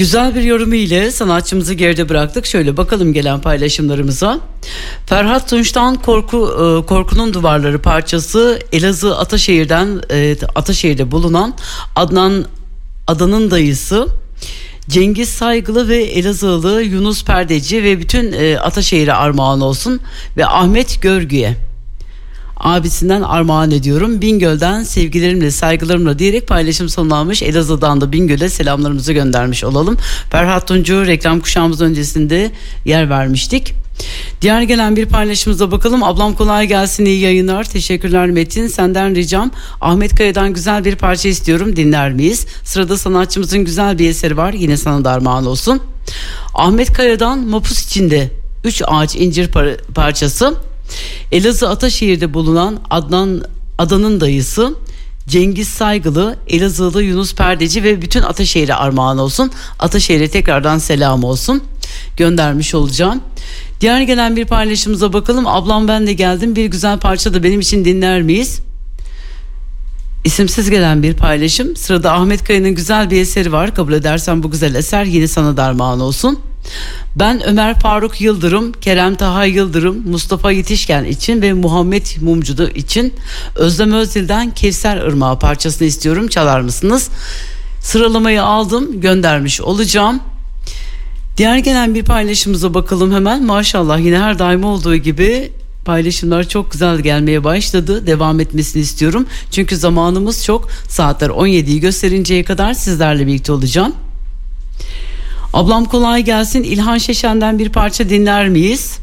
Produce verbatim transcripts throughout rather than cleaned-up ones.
Güzel bir yorumu ile sanatçımızı geride bıraktık. Şöyle bakalım gelen paylaşımlarımıza. Ferhat Tunç'tan Korku e, Korkunun Duvarları parçası Elazığ Ataşehir'den e, Ataşehir'de bulunan Adnan Adanın dayısı Cengiz Saygılı ve Elazığlı Yunus Perdeci ve bütün e, Ataşehir'e armağan olsun ve Ahmet Görgü'ye abisinden armağan ediyorum. Bingöl'den sevgilerimle saygılarımla diyerek paylaşım sonlanmış. Elazığ'dan da Bingöl'e selamlarımızı göndermiş olalım. Ferhat Tuncu reklam kuşağımız öncesinde yer vermiştik. Diğer gelen bir paylaşımıza bakalım. Ablam kolay gelsin, iyi yayınlar. Teşekkürler Metin. Senden ricam Ahmet Kaya'dan güzel bir parça istiyorum. Dinler miyiz? Sırada sanatçımızın güzel bir eseri var. Yine sana da armağan olsun. Ahmet Kaya'dan Mapus içinde Üç Ağaç incir par- parçası. Elazığ Ataşehir'de bulunan Adnan Adanın dayısı Cengiz Saygılı, Elazığlı Yunus Perdeci ve bütün Ataşehir'e armağan olsun. Ataşehir'e tekrardan selam olsun. Göndermiş olacağım. Diğer gelen bir paylaşımıza bakalım. Ablam ben de geldim. Bir güzel parça da benim için dinler miyiz? İsimsiz gelen bir paylaşım. Sırada Ahmet Kaya'nın güzel bir eseri var. Kabul edersen bu güzel eser yine sana da armağan olsun. Ben Ömer Faruk Yıldırım, Kerem Taha Yıldırım, Mustafa Yetişken için ve Muhammed Mumcudu için Özlem Özdil'den Kevser Irmağı parçasını istiyorum. Çalar mısınız? Sıralamayı aldım, göndermiş olacağım. Diğer gelen bir paylaşımıza bakalım hemen. Maşallah yine her daim olduğu gibi paylaşımlar çok güzel gelmeye başladı. Devam etmesini istiyorum. Çünkü zamanımız çok. Saatler on yediyi gösterinceye kadar sizlerle birlikte olacağım. Ablam kolay gelsin. İlhan Şeşen'den bir parça dinler miyiz?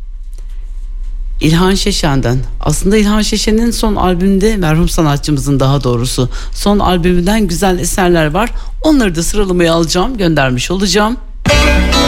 İlhan Şeşen'den. Aslında İlhan Şeşen'in son albümünde, merhum sanatçımızın daha doğrusu son albümünden güzel eserler var. Onları da sıralamaya alacağım, göndermiş olacağım.